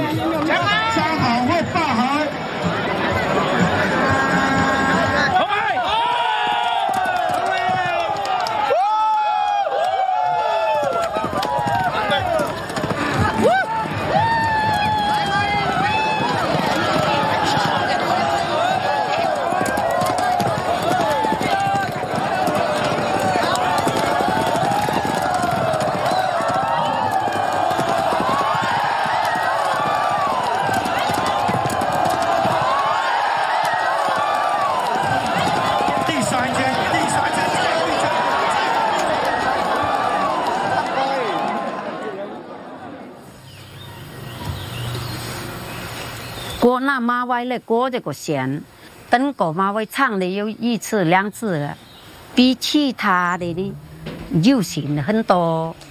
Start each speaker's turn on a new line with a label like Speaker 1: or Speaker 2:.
Speaker 1: 三好或大海。
Speaker 2: 歌那马尾的歌这个弦，等个马尾唱的有一次两次了，比其他的呢流行很多。